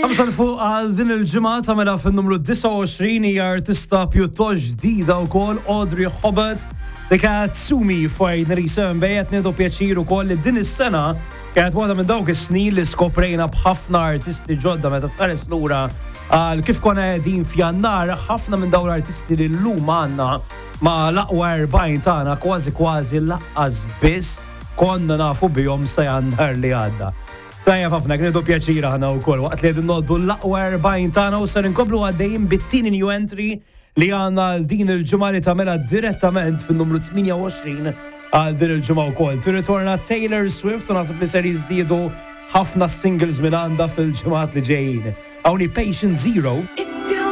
Ħamsa fuq għal din il-ġimgħa tagħmilha fin-numru 29 hija artista pjuttost ġdida wkoll Audrey Hobart li kienet sumi finally bejgħet nieħdu pjaċir ukoll li din is-sena kienet waħda minn dawk is-snin li skoprejna b'ħafna artisti ġodda meta tħares lura għal kif konna qegħdin f'Jannar ħafna minn dawn l-artisti li llum għandna ma' l-aqwa 40 tagħna kważi laqqas biss konna nafu bihom sa Jannar li għadda. Tajja ħafna, kienet pjaċira ħana wkoll waqt li qegħdin noddu l-aqwa 40 tagħna u ser inkomplu għaddejjin bit-tieni new entry li għandna din il-ġimgħa li tagħmilha direttament fin-numru 28 għal din il-ġimgħa wkoll. Tirritorna Taylor Swift u naħseb li ser jiżdiedu ħafna singles minn għandha fil-ġimgħat li ġejjin. Hawnhi Patient Zero.